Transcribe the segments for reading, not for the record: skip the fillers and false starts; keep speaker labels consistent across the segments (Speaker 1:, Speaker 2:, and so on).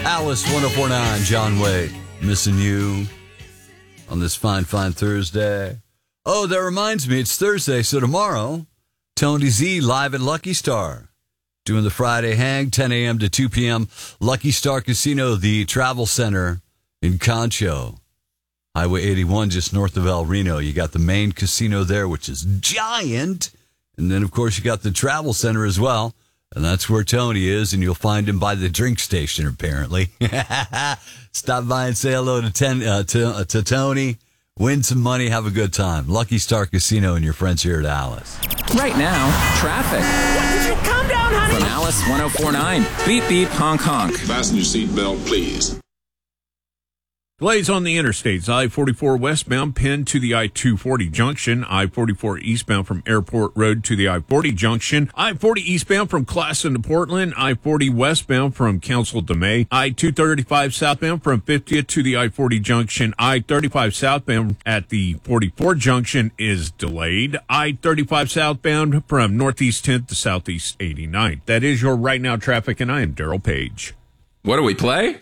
Speaker 1: Alice 1049, John Wade, missing you on this fine Thursday. Oh, that reminds me, it's Thursday, so tomorrow, Tony Z live at Lucky Star, doing the Friday hang, 10 a.m. to 2 p.m. Lucky Star Casino, the travel center in Concho. Highway 81, just north of El Reno. You got the main casino there, which is giant. And then, of course, you got the travel center as well. And that's where Tony is, and you'll find him by the drink station, apparently. Stop by and say hello to Tony. Win some money, have a good time. Lucky Star Casino and your friends here at Alice.
Speaker 2: Right now, traffic.
Speaker 3: What, did you calm down, honey?
Speaker 2: From Alice 1049. Beep, beep, honk, honk.
Speaker 4: Fasten your seatbelt, please.
Speaker 5: Delays on the interstates. I-44 westbound pinned to the I-240 junction. I-44 eastbound from Airport Road to the I-40 junction. I-40 eastbound from Classen to Portland. I-40 westbound from Council to May. I-235 southbound from 50th to the I-40 junction. I-35 southbound at the 44 junction is delayed. I-35 southbound from Northeast 10th to Southeast 89th. That is your right now traffic, and I am Daryl Page.
Speaker 2: What do we play?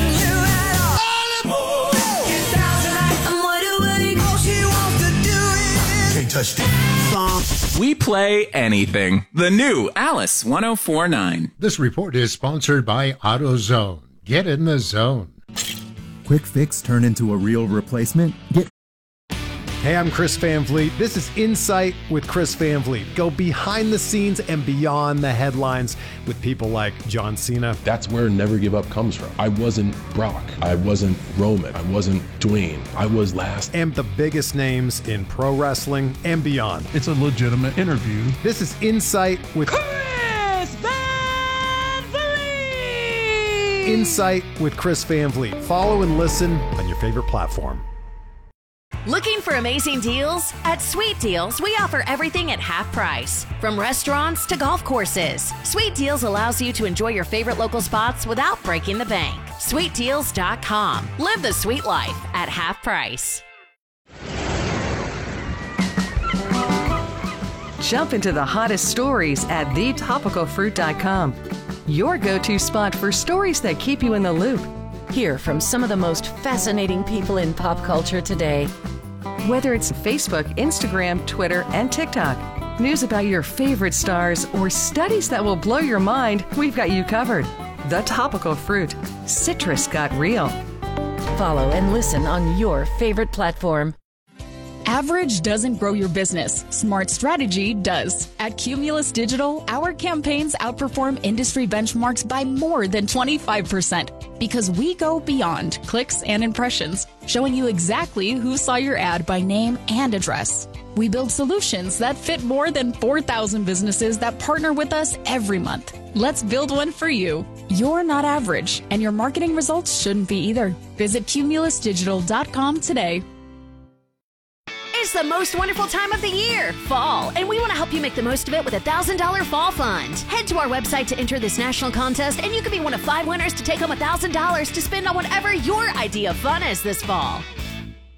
Speaker 2: We play anything. The new Alice 1049.
Speaker 6: This report is sponsored by AutoZone. Get in the zone.
Speaker 7: Quick fix turn into a real replacement?
Speaker 8: Hey, I'm Chris Van Vliet. This is Insight with Chris Van Vliet. Go behind the scenes and beyond the headlines with people like John Cena.
Speaker 9: That's where Never Give Up comes from. I wasn't Brock. I wasn't Roman. I wasn't Dwayne. I was last.
Speaker 8: And the biggest names in pro wrestling and beyond.
Speaker 10: It's a legitimate interview.
Speaker 8: This is Insight with
Speaker 3: Chris Van Vliet!
Speaker 8: Insight with Chris Van Vliet. Follow and listen on your favorite platform.
Speaker 11: Looking for amazing deals? At Sweet Deals, we offer everything at half price. From restaurants to golf courses, Sweet Deals allows you to enjoy your favorite local spots without breaking the bank. SweetDeals.com. Live the sweet life at half price.
Speaker 12: Jump into the hottest stories at thetopicalfruit.com. Your go-to spot for stories that keep you in the loop.
Speaker 13: Hear from some of the most fascinating people in pop culture today.
Speaker 12: Whether it's Facebook, Instagram, Twitter, and TikTok, news about your favorite stars, or studies that will blow your mind, we've got you covered. The Topical Fruit. Citrus got real.
Speaker 13: Follow and listen on your favorite platform.
Speaker 14: Average doesn't grow your business. Smart strategy does. At Cumulus Digital, our campaigns outperform industry benchmarks by more than 25% because we go beyond clicks and impressions, showing you exactly who saw your ad by name and address. We build solutions that fit more than 4,000 businesses that partner with us every month. Let's build one for you. You're not average, and your marketing results shouldn't be either. Visit cumulusdigital.com today.
Speaker 11: It's the most wonderful time of the year, fall, and we want to help you make the most of it with a $1,000 fall fund. Head to our website to enter this national contest, and you could be one of 5 winners to take home $1,000 to spend on whatever your idea of fun is this fall.